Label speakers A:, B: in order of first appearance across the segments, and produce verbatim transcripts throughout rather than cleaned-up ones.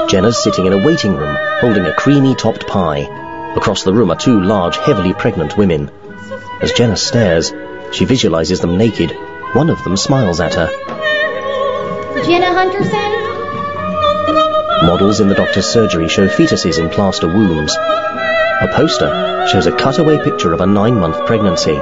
A: Jenna's sitting in a waiting room, holding a creamy-topped pie. Across the room are two large, heavily pregnant women. As Jenna stares, she visualizes them naked. One of them smiles at her.
B: Jenna Hunterson?
A: Models in the doctor's surgery show fetuses in plaster wombs. A poster shows a cutaway picture of a nine-month pregnancy.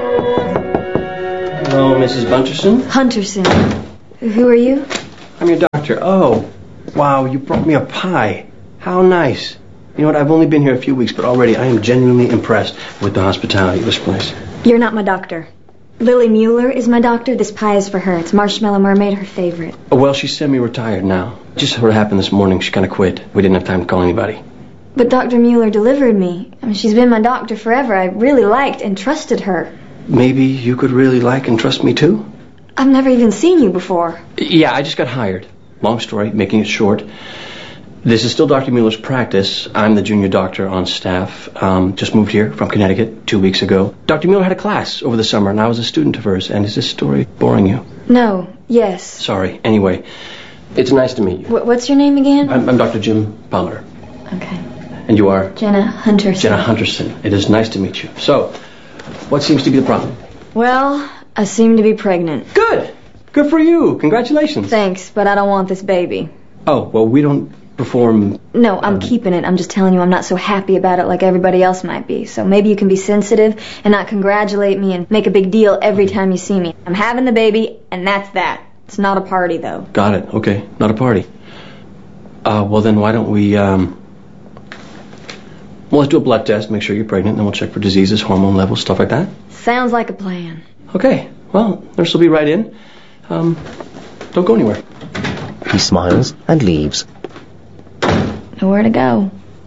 C: Hello, Missus Bunterson.
B: Hunterson. Who are you?
C: I'm your doctor. Oh, wow, you brought me a pie. How nice. You know what, I've only been here a few weeks, but already I am genuinely impressed with the hospitality of this place.
B: You're not my doctor. Lily Mueller is my doctor. This pie is for her. It's Marshmallow Mermaid, her favorite.
C: Oh, well, she's semi-retired now. Just what happened this morning, she kind of quit. We didn't have time to call anybody.
B: But Doctor Mueller delivered me. I mean, she's been my doctor forever. I really liked and trusted her.
C: Maybe you could really like and trust me, too?
B: I've never even seen you before.
C: Yeah, I just got hired. Long story, making it short. This is still Doctor Mueller's practice. I'm the junior doctor on staff. Um, just moved here from Connecticut two weeks ago. Doctor Mueller had a class over the summer, and I was a student of hers. And is this story boring you?
B: No. Yes.
C: Sorry. Anyway, it's nice to meet you.
B: Wh- what's your name again?
C: I'm, I'm Doctor Jim Palmer.
B: Okay.
C: And you are?
B: Jenna Hunterson.
C: Jenna Hunterson. It is nice to meet you. So, what seems to be the problem?
B: Well, I seem to be pregnant.
C: Good. Good for you. Congratulations.
B: Thanks, but I don't want this baby.
C: Oh, well, we don't perform...
B: No, I'm um, keeping it. I'm just telling you I'm not so happy about it like everybody else might be. So maybe you can be sensitive and not congratulate me and make a big deal every time you see me. I'm having the baby, and that's that. It's not a party, though.
C: Got it. Okay. Not a party. Uh, well, then why don't we, um... Well, let's do a blood test, make sure you're pregnant, and then we'll check for diseases, hormone levels, stuff like that.
B: Sounds like a plan.
C: Okay. Well, nurse will be right in. Um, don't go anywhere.
A: He smiles and leaves.
B: Nowhere to go.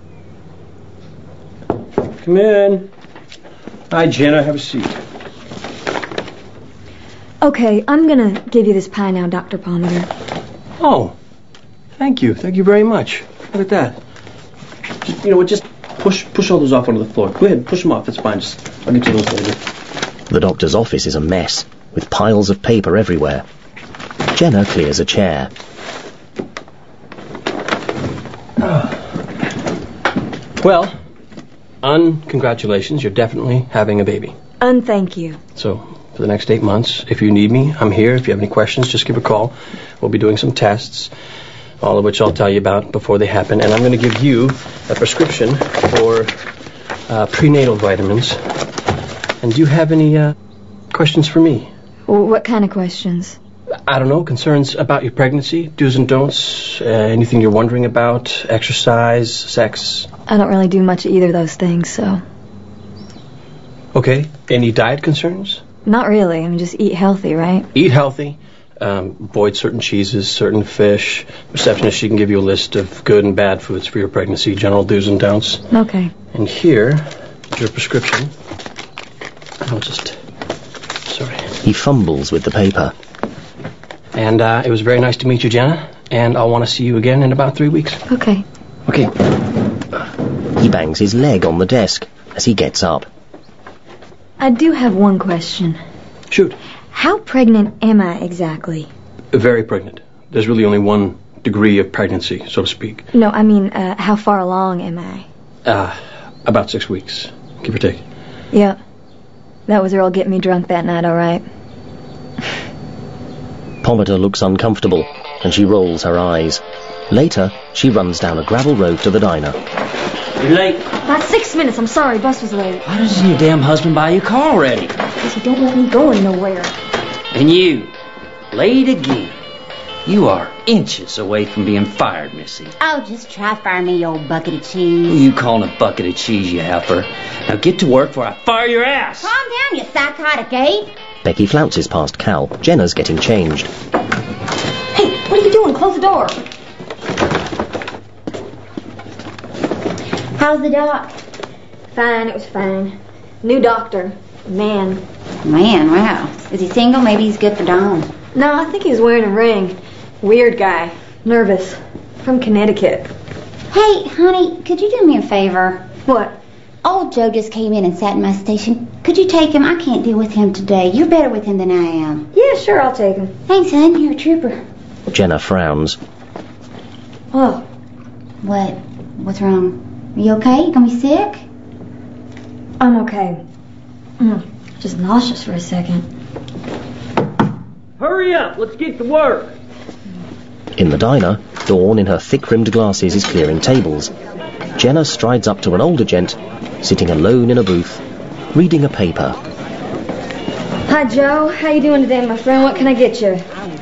C: Come in. Hi, Jenna. Have a seat.
B: Okay, I'm gonna give you this pie now, Doctor Palmer.
C: Oh, thank you. Thank you very much. Look at that. Just, you know what, just push push all those off onto the floor. Go ahead, push them off. That's fine. Just, I'll get you those later.
A: The doctor's office is a mess, with piles of paper everywhere. Jenna clears a chair.
C: Well, un congratulations, you're definitely having a baby.
B: Un thank you.
C: So, for the next eight months, if you need me, I'm here. If you have any questions, just give a call. We'll be doing some tests, all of which I'll tell you about before they happen. And I'm going to give you a prescription for uh, prenatal vitamins. And do you have any uh, questions for me?
B: What kind of questions?
C: I don't know, concerns about your pregnancy, do's and don'ts, uh, anything you're wondering about, exercise, sex?
B: I don't really do much of either of those things, so...
C: Okay, any diet concerns?
B: Not really, I mean, just eat healthy, right?
C: Eat healthy, um, avoid certain cheeses, certain fish. Receptionist, she can give you a list of good and bad foods for your pregnancy, general do's and don'ts.
B: Okay.
C: And here is your prescription. I'll just... Sorry.
A: He fumbles with the paper.
C: And uh, it was very nice to meet you, Jenna. And I'll want to see you again in about three weeks.
B: Okay.
C: Okay.
A: He bangs his leg on the desk as he gets up.
B: I do have one question.
C: Shoot.
B: How pregnant am I exactly?
C: Very pregnant. There's really only one degree of pregnancy, so to speak.
B: No, I mean, uh, how far along am I?
C: Uh, about six weeks, give or take.
B: Yep. That was Earl getting me drunk that night, all right?
A: Pomander looks uncomfortable, and she rolls her eyes. Later, she runs down a gravel road to the diner.
D: You're late.
B: About six minutes. I'm sorry. Bus was late.
D: Why doesn't your damn husband buy you a car already?
B: Because he don't want me going nowhere.
D: And you, late again. You are inches away from being fired, Missy.
E: Oh, just try fire me, you old bucket of cheese.
D: You calling a bucket of cheese, you heifer. Now get to work before I fire your ass.
E: Calm down, you psychotic ape.
A: Becky flounces past Cal. Jenna's getting changed.
B: Hey, what are you doing? Close the door.
E: How's the doc?
B: Fine, it was fine. New doctor. Man.
E: Man, wow. Is he single? Maybe he's good for Dawn.
B: No, I think he was wearing a ring. Weird guy. Nervous. From Connecticut.
E: Hey, honey, could you do me a favor?
B: What?
E: Old Joe just came in and sat in my station. Could you take him? I can't deal with him today. You're better with him than I am.
B: Yeah, sure, I'll take him.
E: Thanks, hon. You're a trooper.
A: Jenna frowns.
B: Oh,
E: What? What's wrong? Are you okay? You gonna be sick?
B: I'm okay. Mm, just nauseous for a second.
F: Hurry up, let's get to work.
A: In the diner, Dawn, in her thick-rimmed glasses, is clearing tables. Jenna strides up to an older gent, sitting alone in a booth, reading a paper.
B: Hi, Joe. How you doing today, my friend? What can I get you?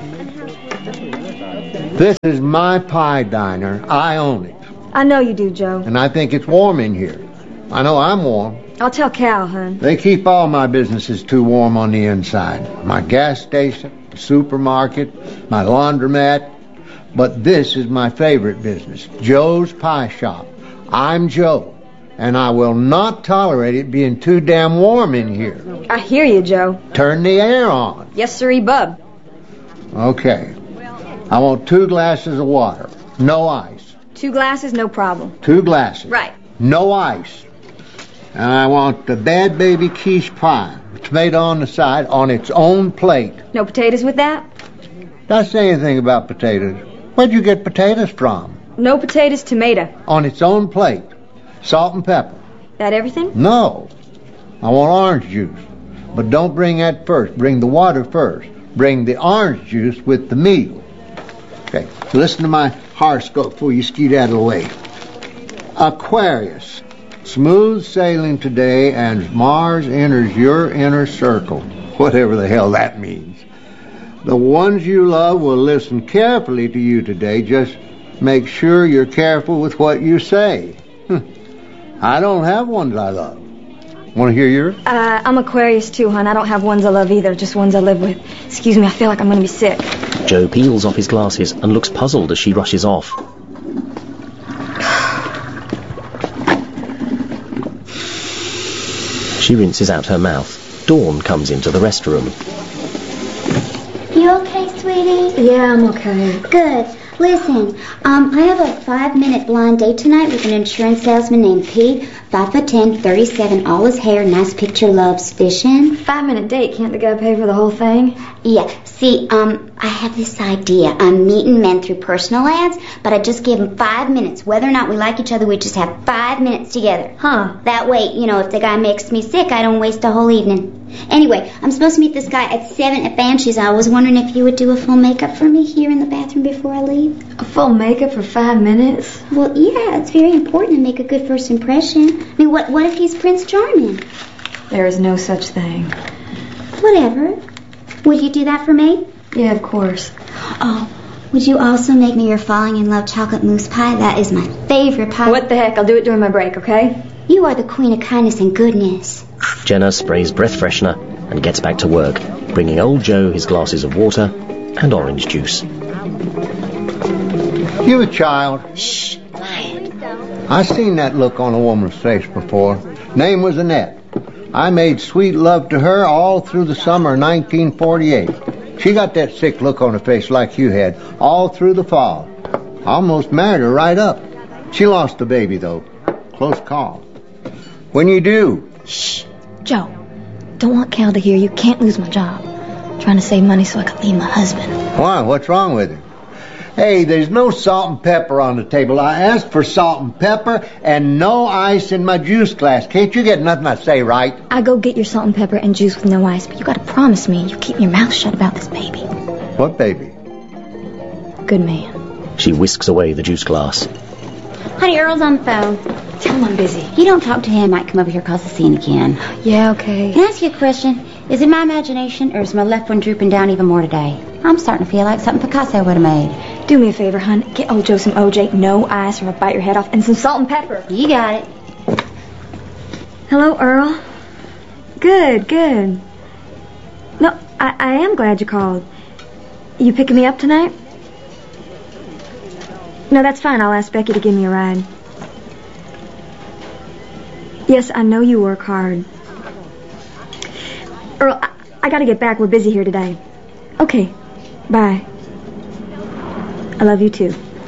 G: This is my pie diner. I own it.
B: I know you do, Joe.
G: And I think it's warm in here. I know I'm warm.
B: I'll tell Cal, hon.
G: They keep all my businesses too warm on the inside. My gas station, supermarket, my laundromat. But this is my favorite business, Joe's Pie Shop. I'm Joe, and I will not tolerate it being too damn warm in here.
B: I hear you, Joe.
G: Turn the air on.
B: Yes, sirree, bub.
G: Okay. I want two glasses of water. No ice.
B: Two glasses, no problem.
G: Two glasses.
B: Right.
G: No ice. And I want the Bad Baby quiche pie. Tomato on the side on its own plate.
B: No potatoes with that?
G: Did I say anything about potatoes? Where'd you get potatoes from?
B: No potatoes, tomato.
G: On its own plate. Salt and pepper.
B: That everything?
G: No. I want orange juice. But don't bring that first. Bring the water first. Bring the orange juice with the meal. Okay, listen to my horoscope before you skeet out of the way. Aquarius. Smooth sailing today, and Mars enters your inner circle. Whatever the hell that means. The ones you love will listen carefully to you today. Just make sure you're careful with what you say. I don't have ones I love. Want to hear yours?
B: Uh, I'm Aquarius too, hon. I don't have ones I love either, just ones I live with. Excuse me, I feel like I'm going to be sick.
A: Joe peels off his glasses and looks puzzled as she rushes off. She rinses out her mouth. Dawn comes into the restroom.
E: You okay, sweetie?
B: Yeah, I'm okay.
E: Good. Listen, um, I have a five-minute blind date tonight with an insurance salesman named Pete. Five foot ten, thirty-seven, all his hair, nice picture, loves fishing.
B: Five-minute date. Can't the guy pay for the whole thing?
E: Yeah. See, um, I have this idea. I'm meeting men through personal ads, but I just give him five minutes. Whether or not we like each other, we just have five minutes together.
B: Huh.
E: That way, you know, if the guy makes me sick, I don't waste a whole evening. Anyway, I'm supposed to meet this guy at seven at Banshees. I was wondering if you would do a full makeup for me here in the bathroom before I leave.
B: A full makeup for five minutes?
E: Well, yeah, it's very important to make a good first impression. I mean, what, what if he's Prince Charming?
B: There is no such thing.
E: Whatever. Would you do that for me?
B: Yeah, of course.
E: Oh, would you also make me your falling in love chocolate mousse pie? That is my favorite pie.
B: What the heck? I'll do it during my break, okay?
E: You are the queen of kindness and goodness.
A: Jenna sprays breath freshener and gets back to work, bringing old Joe his glasses of water and orange juice.
G: You a child?
E: Shh, quiet.
G: I seen that look on a woman's face before. Name was Annette. I made sweet love to her all through the summer of nineteen forty-eight. She got that sick look on her face like you had all through the fall. I almost married her right up. She lost the baby, though. Close call. When you do?
B: Shh. Joe, don't want Cal to hear you. Can't lose my job. I'm trying to save money so I can leave my husband.
G: Why? What's wrong with it? Hey, there's no salt and pepper on the table. I asked for salt and pepper and no ice in my juice glass. Can't you get nothing I say right?
B: I go get your salt and pepper and juice with no ice, but you gotta promise me you keep your mouth shut about this baby.
G: What baby?
B: Good man.
A: She whisks away the juice glass.
E: Honey, Earl's on the phone.
B: Tell him I'm busy.
E: You don't talk to him, I might come over here cause the scene again.
B: Yeah, okay.
E: Can I ask you a question? Is it my imagination, or is my left one drooping down even more today? I'm starting to feel like something Picasso would have made.
B: Do me a favor, hon. Get old Joe some O J, no ice, or I'll bite your head off, and some salt and pepper.
E: You got it.
B: Hello, Earl. Good, good. No, I, I am glad you called. You picking me up tonight? No, that's fine. I'll ask Becky to give me a ride. Yes, I know you work hard. Earl, I, I gotta get back. We're busy here today. Okay, bye. I love you too.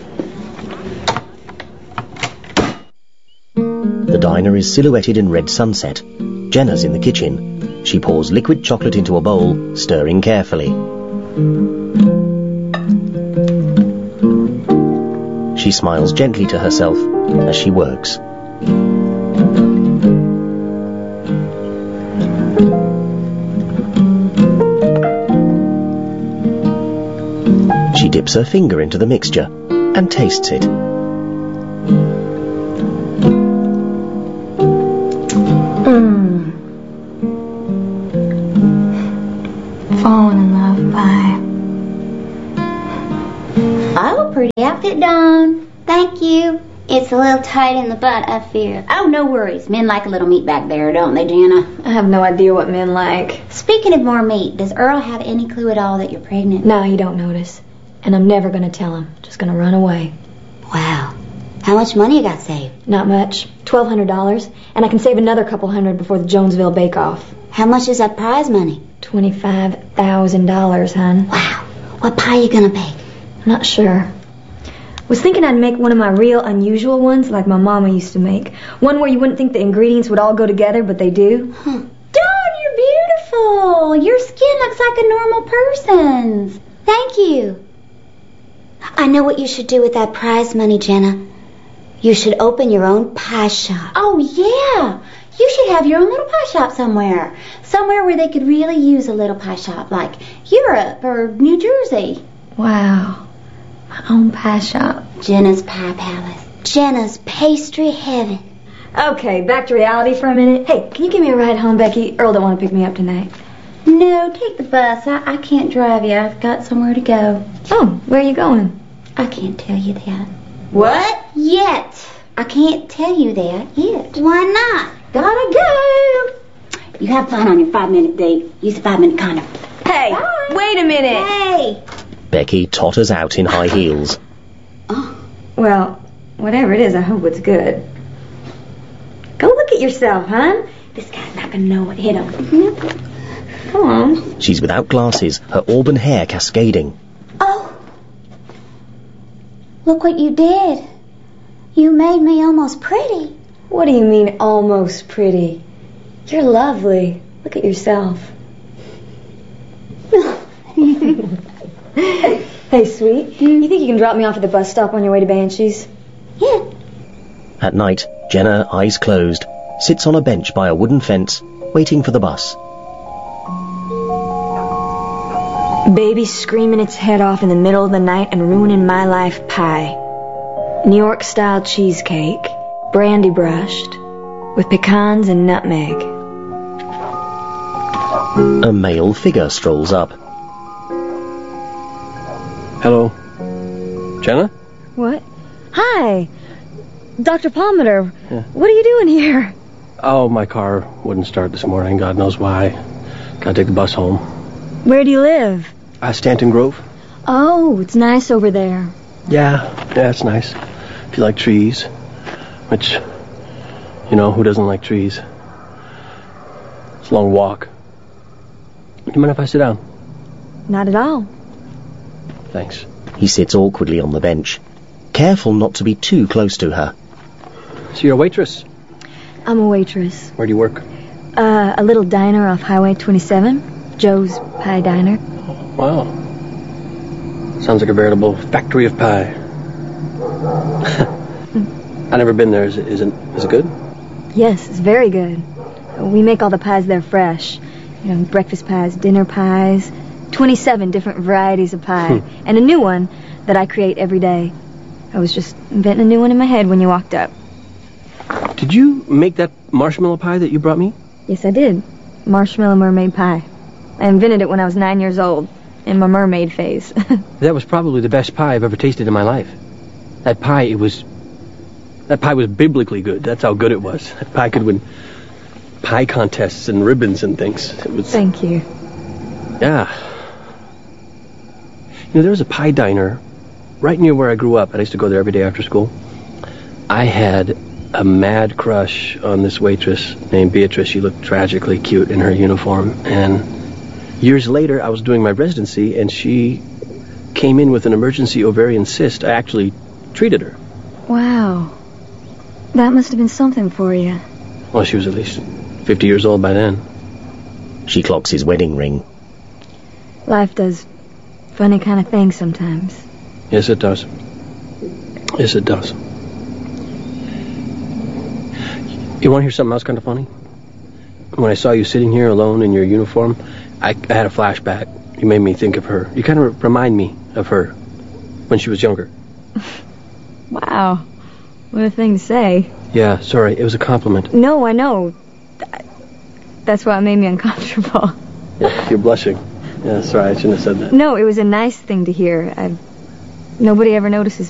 A: The diner is silhouetted in red sunset. Jenna's in the kitchen. She pours liquid chocolate into a bowl, stirring carefully. She She smiles gently to herself as she works. She dips her finger into the mixture and tastes it.
B: Mmm. Falling in love by.
E: Oh, pretty outfit, Dawn. Thank you. It's a little tight in the butt, I fear. Oh, no worries. Men like a little meat back there, don't they, Jana?
B: I have no idea what men like.
E: Speaking of more meat, does Earl have any clue at all that you're pregnant?
B: No, he don't notice. And I'm never going to tell him. Just going to run away.
E: Wow. How much money you got saved?
B: Not much. twelve hundred dollars. And I can save another couple hundred before the Jonesville bake-off.
E: How much is that prize money?
B: twenty-five thousand dollars, hon.
E: Wow. What pie you gonna bake?
B: I'm not sure. Was thinking I'd make one of my real unusual ones like my mama used to make. One where you wouldn't think the ingredients would all go together, but they do.
E: Huh. Dawn, you're beautiful. Your skin looks like a normal person's. Thank you. I know what you should do with that prize money, Jenna. You should open your own pie shop. Oh, yeah. You should have your own little pie shop somewhere. Somewhere where they could really use a little pie shop, like Europe or New Jersey.
B: Wow. My own pie shop.
E: Jenna's Pie Palace. Jenna's Pastry Heaven.
B: Okay, back to reality for a minute. Hey, can you give me a ride home, Becky? Earl don't want to pick me up tonight.
E: No, take the bus. I, I can't drive you. I've got somewhere to go.
B: Oh, where are you going?
E: I can't tell you that.
B: What?
E: Yet. I can't tell you that yet. Why not?
B: Gotta go.
E: You have fun on your five-minute date. Use the five-minute condom.
B: Hey,
E: Bye.
B: wait a minute.
E: Hey.
A: Becky totters out in high heels.
E: Oh.
B: Well, whatever it is, I hope it's good. Go look at yourself, hon. This guy's not gonna know what hit him. Mm-hmm. Come on.
A: She's without glasses, her auburn hair cascading.
E: Oh. Look what you did. You made me almost pretty.
B: What do you mean, almost pretty? You're lovely. Look at yourself. Hey, sweet. You think you can drop me off at the bus stop on your way to Banshees?
E: Yeah.
A: At night, Jenna, eyes closed, sits on a bench by a wooden fence, waiting for the bus.
B: Baby screaming its head off in the middle of the night and ruining my life pie. New York-style cheesecake, brandy brushed, with pecans and nutmeg.
A: A male figure strolls up.
C: Hello. Jenna?
B: What? Hi. Doctor Palmer.
C: Yeah.
B: What are you doing here?
C: Oh, my car wouldn't start this morning. God knows why. Gotta take the bus home.
B: Where do you live?
C: Uh, Stanton Grove.
B: Oh, it's nice over there.
C: Yeah, yeah, it's nice. If you like trees. Which, you know, who doesn't like trees? It's a long walk. Do you mind if I sit down?
B: Not at all.
C: Thanks.
A: He sits awkwardly on the bench, careful not to be too close to her.
C: So you're a waitress?
B: I'm a waitress.
C: Where do you work?
B: Uh, a little diner off Highway twenty-seven. Joe's Pie Diner.
C: Wow. Sounds like a veritable factory of pie. I've never been there. Is it, is it, is it good?
B: Yes, it's very good. We make all the pies there fresh. You know, breakfast pies, dinner pies, twenty-seven different varieties of pie,
C: Hmm.
B: and a new one that I create every day. I was just inventing a new one in my head when you walked up.
C: Did you make that marshmallow pie that you brought me?
B: Yes, I did. Marshmallow mermaid pie. I invented it when I was nine years old, in my mermaid phase.
C: That was probably the best pie I've ever tasted in my life. That pie, it was... That pie was biblically good. That's how good it was. That pie could win pie contests and ribbons and things. It was...
B: Thank you.
C: Yeah. You know, there was a pie diner right near where I grew up. I used to go there every day after school. I had a mad crush on this waitress named Beatrice. She looked tragically cute in her uniform. And years later, I was doing my residency, and she came in with an emergency ovarian cyst. I actually treated her.
B: Wow. That must have been something for you.
C: Well, she was at least fifty years old by then.
A: She clocks his wedding ring.
B: Life does funny kind of things sometimes.
C: Yes, it does. Yes, it does. You want to hear something else kind of funny? When I saw you sitting here alone in your uniform, I, I had a flashback. You made me think of her. You kind of remind me of her when she was younger.
B: Wow. What a thing to say.
C: Yeah, sorry. It was a compliment.
B: No, I know. That's why it made me uncomfortable.
C: Yeah, you're blushing. Yeah, sorry. I shouldn't have said that.
B: No, it was a nice thing to hear. I, nobody ever notices